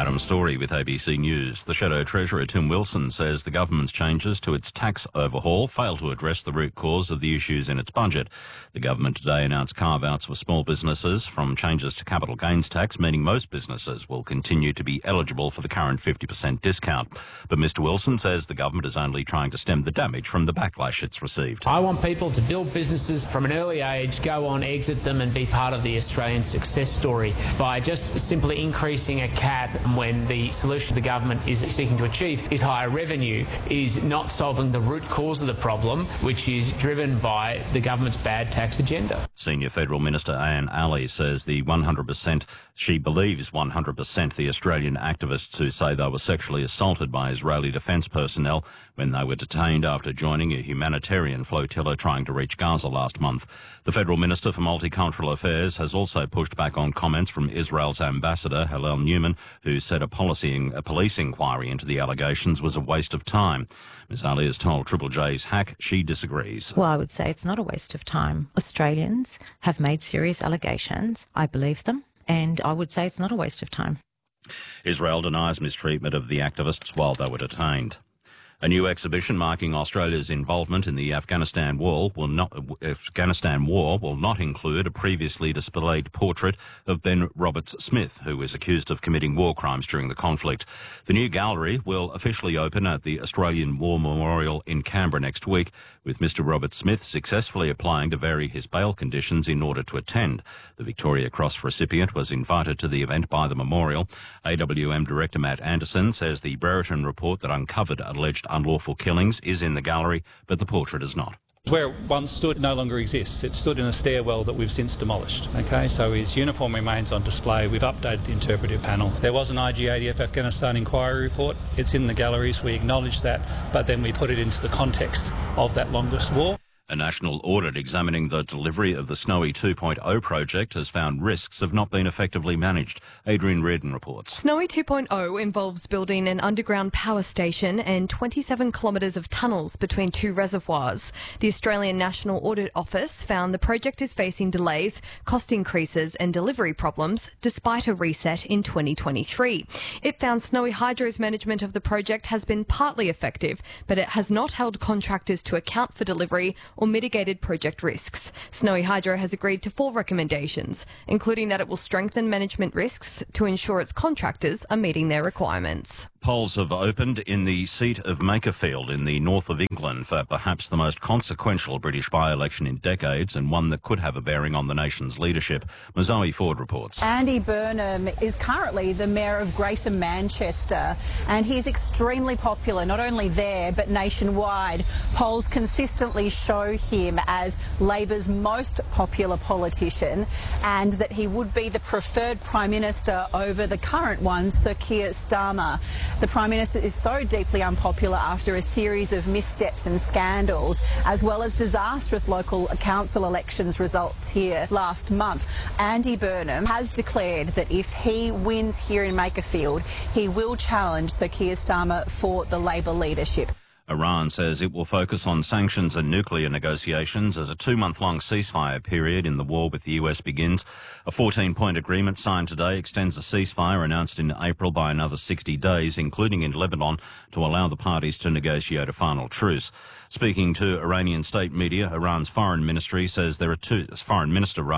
Adam Story with ABC News. The Shadow Treasurer Tim Wilson says the government's changes to its tax overhaul fail to address the root cause of the issues in its budget. The government today announced carve-outs for small businesses from changes to capital gains tax, meaning most businesses will continue to be eligible for the current 50% discount. But Mr Wilson says the government is only trying to stem the damage from the backlash it's received. I want people to build businesses from an early age, go on, exit them and be part of the Australian success story by just simply increasing a cap when the solution the government is seeking to achieve is higher revenue, is not solving the root cause of the problem, which is driven by the government's bad tax agenda. Senior Federal Minister Anne Ali says she believes 100% the Australian activists who say they were sexually assaulted by Israeli defence personnel when they were detained after joining a humanitarian flotilla trying to reach Gaza last month. The Federal Minister for Multicultural Affairs has also pushed back on comments from Israel's ambassador, Hillel Newman, who said a police inquiry into the allegations was a waste of time. Ms Ali has told Triple J's Hack she disagrees. Well, I would say it's not a waste of time. Australians have made serious allegations. I believe them, and I would say it's not a waste of time. Israel denies mistreatment of the activists while they were detained. A new exhibition marking Australia's involvement in the Afghanistan war will not include a previously displayed portrait of Ben Roberts-Smith, who is accused of committing war crimes during the conflict. The new gallery will officially open at the Australian War Memorial in Canberra next week, with Mr Roberts-Smith successfully applying to vary his bail conditions in order to attend. The Victoria Cross recipient was invited to the event by the memorial. AWM Director Matt Anderson says the Brereton report that uncovered alleged unlawful killings is in the gallery, but the portrait is not. Where it once stood no longer exists. It stood in a stairwell that we've since demolished. Okay, so his uniform remains on display. We've updated the interpretive panel. There was an IGADF Afghanistan inquiry report. It's in the galleries. We acknowledge that, but then we put it into the context of that longest war. A national audit examining the delivery of the Snowy 2.0 project has found risks have not been effectively managed. Adrian Reardon reports. Snowy 2.0 involves building an underground power station and 27 kilometres of tunnels between two reservoirs. The Australian National Audit Office found the project is facing delays, cost increases and delivery problems despite a reset in 2023. It found Snowy Hydro's management of the project has been partly effective, but it has not held contractors to account for delivery or mitigated project risks. Snowy Hydro has agreed to 4 recommendations, including that it will strengthen management risks to ensure its contractors are meeting their requirements. Polls have opened in the seat of Makerfield in the north of England for perhaps the most consequential British by-election in decades and one that could have a bearing on the nation's leadership. Mazoe Ford reports. Andy Burnham is currently the Mayor of Greater Manchester and he's extremely popular not only there but nationwide. Polls consistently show him as Labor's most popular politician and that he would be the preferred Prime Minister over the current one, Sir Keir Starmer. The Prime Minister is so deeply unpopular after a series of missteps and scandals, as well as disastrous local council elections results here last month. Andy Burnham has declared that if he wins here in Makerfield, he will challenge Sir Keir Starmer for the Labor leadership. Iran says it will focus on sanctions and nuclear negotiations as a 2-month-long ceasefire period in the war with the US begins. A 14-point agreement signed today extends a ceasefire announced in April by another 60 days, including in Lebanon, to allow the parties to negotiate a final truce. Speaking to Iranian state media, Iran's foreign ministry spokesperson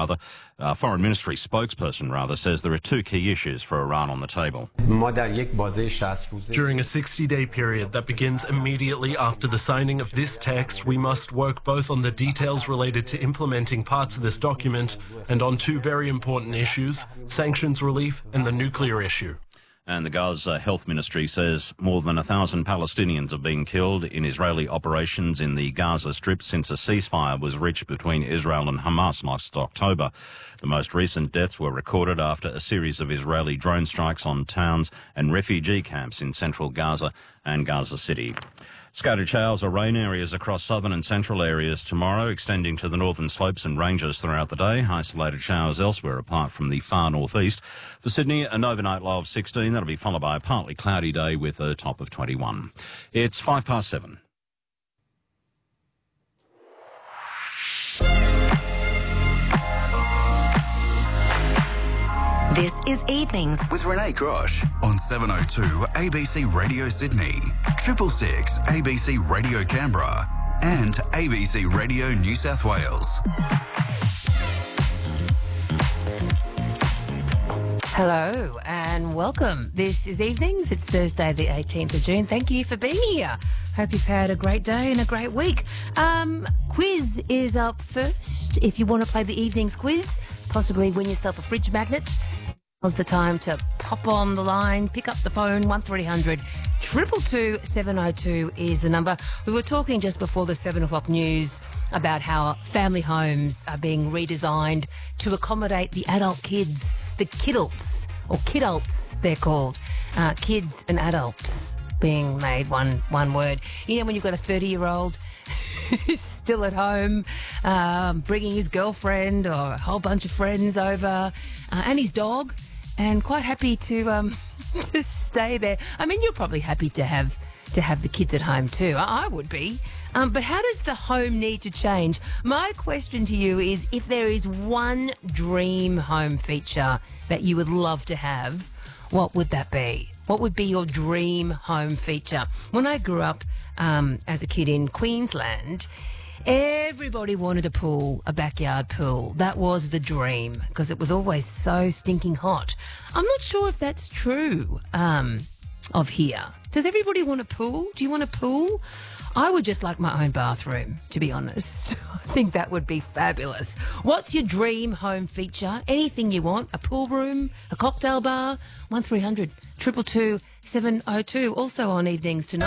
says there are 2 key issues for Iran on the table. During a 60-day period that begins immediately after the signing of this text, we must work both on the details related to implementing parts of this document and on 2 very important issues, sanctions relief and the nuclear issue. And the Gaza Health Ministry says more than 1,000 Palestinians have been killed in Israeli operations in the Gaza Strip since a ceasefire was reached between Israel and Hamas last October. The most recent deaths were recorded after a series of Israeli drone strikes on towns and refugee camps in central Gaza and Gaza City. Scattered showers or rain areas across southern and central areas tomorrow, extending to the northern slopes and ranges throughout the day. Isolated showers elsewhere apart from the far northeast. For Sydney, an overnight low of 16. That'll be followed by a partly cloudy day with a top of 21. It's 7:05. This is Evenings with Renee Grosh on 702 ABC Radio Sydney, 666 ABC Radio Canberra, and ABC Radio New South Wales. Hello and welcome. This is Evenings. It's Thursday the 18th of June. Thank you for being here. Hope you've had a great day and a great week. Quiz is up first. If you want to play the Evenings quiz, possibly win yourself a fridge magnet, now's the time to pop on the line, pick up the phone. 1300 222 702 is the number. We were talking just before the 7 o'clock news about how family homes are being redesigned to accommodate the adult kids, the kidults, or kidults they're called, kids and adults being made one word. You know, when you've got a 30-year-old who's still at home, bringing his girlfriend or a whole bunch of friends over, and his dog, and quite happy to stay there. I mean, you're probably happy to have the kids at home too. I would be. But how does the home need to change? My question to you is, if there is one dream home feature that you would love to have, what would that be? What would be your dream home feature? When I grew up as a kid in Queensland, everybody wanted a pool, a backyard pool. That was the dream because it was always so stinking hot. I'm not sure if that's true of here. Does everybody want a pool? Do you want a pool? I would just like my own bathroom, to be honest. I think that would be fabulous. What's your dream home feature? Anything you want. A pool room, a cocktail bar. 1300 222 702. Also on Evenings tonight.